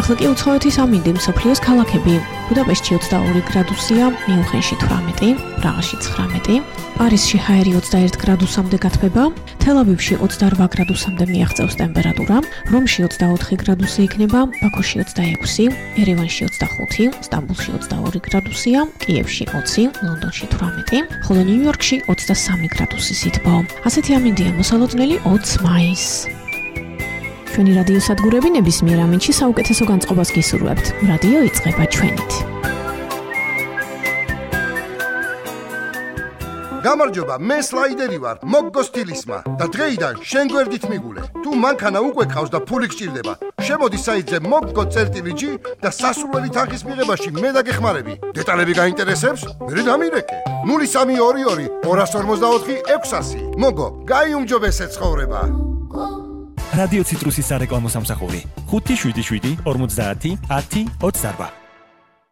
ახლა კი უცხოეთის ამინდი მსოფლიოს ქალაქები. ბუდაპეშტში 22 გრადუსია, მიუნხენში 18, პრაღაში 19, პარიზში ჰაერი 21 გრადუსამდე გათბება, თელ-ავივში 28 გრადუსამდე მიაღწევს ტემპერატურა, რომში 24 გრადუსი იქნება, ბაქოში 26, ერევანში 25, სტამბულში 22 გრადუსია, კიევში 20, ლონდონში 18, ხოლო ნიუ-იორკში 23 გრადუსი სითბო. ასეთი ამინდია მოსალოდნელი 20 მაისს. ჩვენი რადიო სადგურები ნებისმიერ ამინდში საუკეთესო განწყობას გისურვებთ. რადიო იწყება ჩვენით. გამარჯობა, მე სლაიდერი ვარ, მოგგო სტილისმა და დღეიდან შენ გვერდით მიგულე. თუ მანქანა უკვე ყავს და ფული გჭირდება, შემოდი საიტზე moggo.gi და სასურველი თანხის მიღებაში მე დაგეხმარები. დეტალები გაინტერესებს? მე დამირეკე. 0322 254 600. მოგო, გაიუმჯობესე ცხოვრება. რადიო ციტრუსის სარეკლამო სამსახური 577 50 10 28.